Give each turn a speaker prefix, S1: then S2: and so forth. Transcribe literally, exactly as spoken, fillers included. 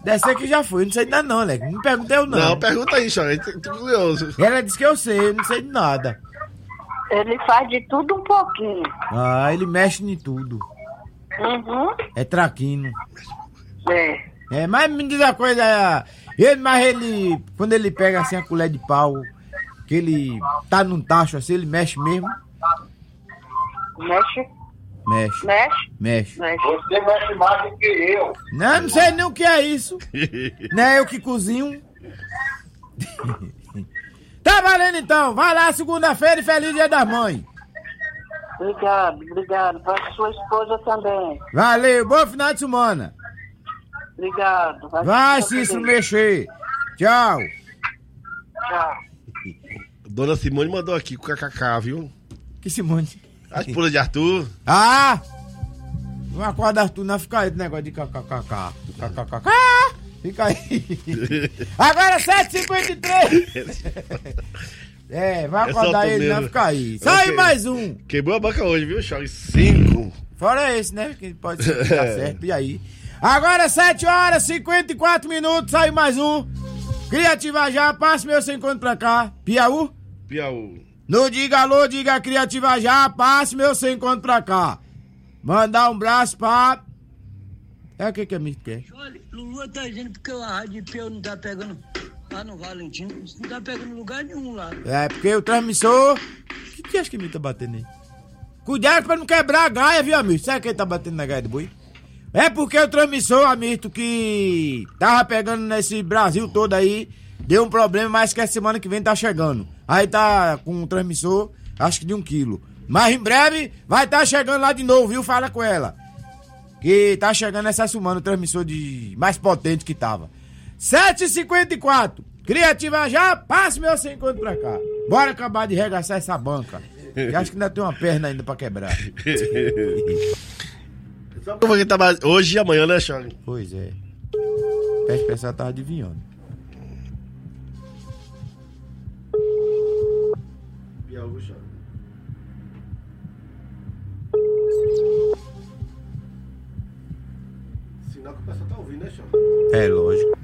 S1: Deve ser que já foi, não sei de nada não, Alex. Não perguntei eu não.
S2: Não, pergunta aí, Xarope, tô curioso.
S1: Ela disse que eu sei, eu não sei de nada.
S3: Ele faz de tudo um pouquinho.
S1: Ah, ele mexe em tudo.
S3: Uhum.
S1: É traquino.
S3: É.
S1: É, mas me diz a coisa, ele, mas ele, quando ele pega assim a colher de pau, que ele tá num tacho assim, ele mexe mesmo?
S3: Mexe,
S1: Mexe,
S3: mexe,
S1: mexe.
S3: mexe.
S4: Você mexe mais do que eu.
S1: Não, não sei nem o que é isso. Não é eu que cozinho. Tá valendo então, vai lá segunda-feira e feliz dia das mães.
S3: Obrigado, obrigado. Para sua esposa também.
S1: Valeu, bom final de semana.
S3: Obrigado.
S1: Vai, Cícero, mexer. Tchau.
S3: Tchau.
S2: Dona Simone mandou aqui com o kkk, viu?
S1: Que Simone?
S2: A esposa de Arthur.
S1: Ah! Não acorda Arthur, não fica aí do negócio de kkkk. Kkkk. Fica aí. Agora sete e cinquenta e três. É, vai
S2: É
S1: acordar
S2: só tu
S1: ele, não
S2: mesmo.
S1: fica aí. Sai
S2: Ok.
S1: mais um.
S2: Quebrou a banca hoje, viu, Xarope? Cinco.
S1: Fora esse, né? Que pode ser que dá certo. E aí? Agora sete horas e cinquenta e quatro minutos, sai mais um. Criativa já, passe meu sem conto pra cá. Piauí?
S2: Piauí.
S1: No diga alô, diga Criativa já, passe meu sem conto pra cá. Mandar um braço pra... É o que que a Mirta quer?
S5: Olha, Lulu tá dizendo porque a rádio Peu não tá pegando lá no Valentim, não tá pegando lugar nenhum lá.
S1: É, porque o transmissor... Que que acha que a Mirta tá batendo aí? Cuidado pra não quebrar a gaia, viu, amigo? Sabe quem tá batendo na gaia do boi? É porque o transmissor, amigo, que tava pegando nesse Brasil todo aí, deu um problema, mas que a semana que vem tá chegando. Aí tá com um transmissor, acho que de um quilo. Mas em breve vai tá chegando lá de novo, viu? Fala com ela. Que tá chegando essa semana o transmissor de mais potente que tava. sete e cinquenta e quatro. Criativa já, passe meu sem conto pra cá. Bora acabar de regaçar essa banca. Que acho que ainda tem uma perna ainda pra quebrar.
S2: Só como que tava hoje e amanhã, né, Xarope?
S1: Pois é. Parece que o pessoal tava adivinhando.
S2: Piauí, Xarope. Sinal que o pessoal tá ouvindo, né, Xarope?
S1: É lógico.